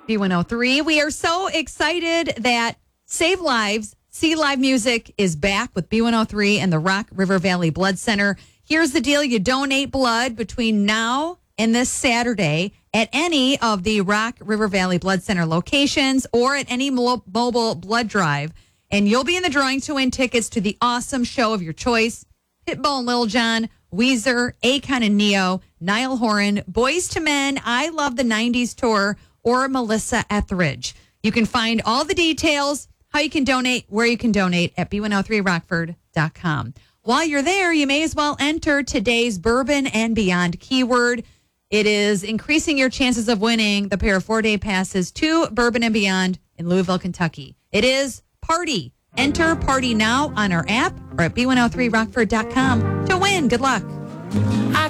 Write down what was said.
B103. We are so excited that Save Lives, See Live Music is back with B103 and the Rock River Valley Blood Center. Here's the deal. You donate blood between now and this Saturday at any of the Rock River Valley Blood Center locations or at any mobile blood drive. And you'll be in the drawing to win tickets to the awesome show of your choice. Pitbull and Lil Jon, Weezer, Akon and Neo, Niall Horan, Boyz II Men, I Love the 90s Tour, or Melissa Etheridge. You can find all the details, how you can donate, where you can donate at b103rockford.com. While you're there, you may as well enter today's Bourbon and Beyond keyword. It is increasing your chances of winning the pair of 4-day passes to Bourbon and Beyond in Louisville, Kentucky. It is Party. Enter Party now on our app or at b103rockford.com to win. Good luck.